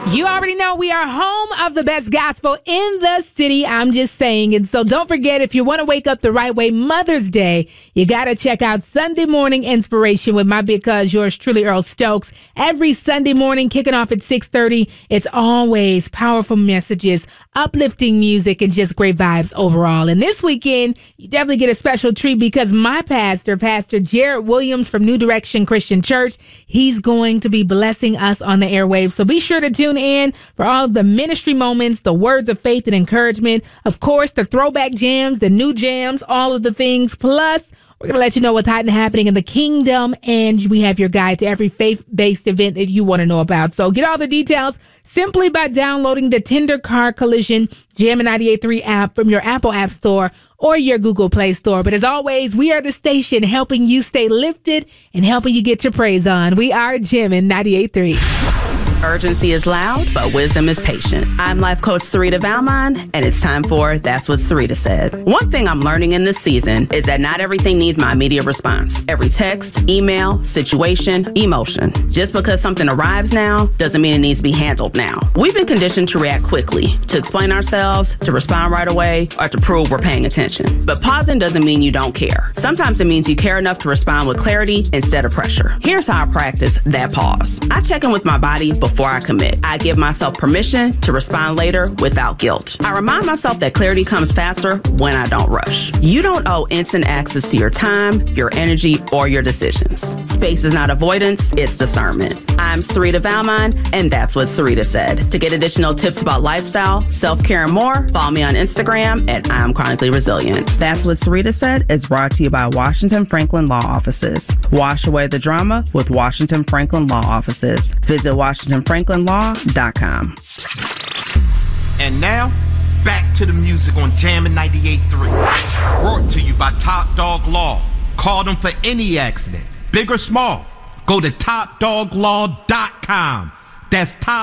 You already know we are home of the best gospel in the city. I'm just saying. And so don't forget, if you want to wake up the right way Mother's Day, you got to check out Sunday Morning Inspiration with my big cuz, yours truly, Earl Stokes. Every Sunday morning, kicking off at 6:30. It's always powerful messages, uplifting music, and just great vibes overall. And this weekend, you definitely get a special treat because my pastor, Pastor Jared Williams from New Direction Christian Church, he's going to be blessing us on the airwaves. So be sure to tune in for all of the ministry moments, the words of faith and encouragement, of course, the throwback jams, the new jams, all of the things. Plus, we're going to let you know what's hot and happening in the kingdom, and we have your guide to every faith-based event that you want to know about. So get all the details simply by downloading the Tender Car Collision Jammin' 98.3 app from your Apple App Store or your Google Play Store. But as always, we are the station helping you stay lifted and helping you get your praise on. We are Jammin' 98.3. Urgency is loud, but wisdom is patient. I'm life coach Sarita Valmon, and it's time for That's What Sarita Said. One thing I'm learning in this season is that not everything needs my immediate response. Every text, email, situation, emotion. Just because something arrives now doesn't mean it needs to be handled now. We've been conditioned to react quickly, to explain ourselves, to respond right away, or to prove we're paying attention. But pausing doesn't mean you don't care. Sometimes it means you care enough to respond with clarity instead of pressure. Here's how I practice that pause. I check in with my body before I commit. I give myself permission to respond later without guilt. I remind myself that clarity comes faster when I don't rush. You don't owe instant access to your time, your energy, or your decisions. Space is not avoidance, it's discernment. I'm Sarita Valmon, and that's what Sarita said. To get additional tips about lifestyle, self-care, and more, follow me on Instagram at I'm Chronically Resilient. That's What Sarita Said is brought to you by Washington Franklin Law Offices. Wash away the drama with Washington Franklin Law Offices. Visit WashingtonFranklinLaw.com. And now, back to the music on Jammin' 98.3. Brought to you by Top Dog Law. Call them for any accident, big or small. Go to TopDogLaw.com. That's Top